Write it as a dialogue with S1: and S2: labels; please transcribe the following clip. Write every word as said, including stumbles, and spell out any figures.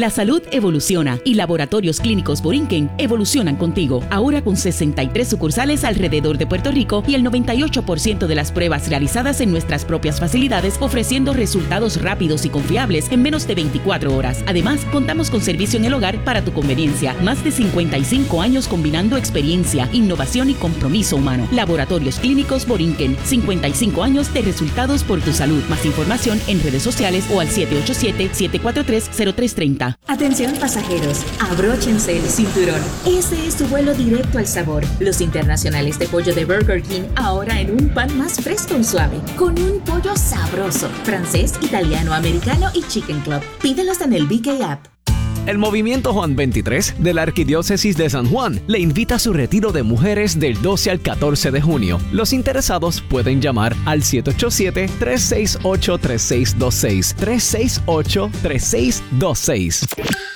S1: La salud evoluciona y Laboratorios Clínicos Borinquen evolucionan contigo. Ahora con sesenta y tres sucursales alrededor de Puerto Rico y el noventa y ocho por ciento de las pruebas realizadas en nuestras propias facilidades, ofreciendo resultados rápidos y confiables en menos de veinticuatro horas. Además, contamos con servicio en el hogar para tu conveniencia. Más de cincuenta y cinco años combinando experiencia, innovación y compromiso humano. Laboratorios Clínicos Borinquen. cincuenta y cinco años de resultados por tu salud. Más información en redes sociales o al siete ocho siete, siete cuatro tres, cero tres tres cero.
S2: Atención pasajeros, abróchense el cinturón. Este es tu vuelo directo al sabor. Los internacionales de pollo de Burger King ahora en un pan más fresco y suave, con un pollo sabroso, francés, italiano, americano y Chicken Club. Pídelos en el B K App.
S3: El Movimiento Juan veintitrés de la Arquidiócesis de San Juan le invita a su retiro de mujeres del doce al catorce de junio. Los interesados pueden llamar al siete ocho siete, tres seis ocho, tres seis dos seis, tres seis ocho, tres seis dos seis.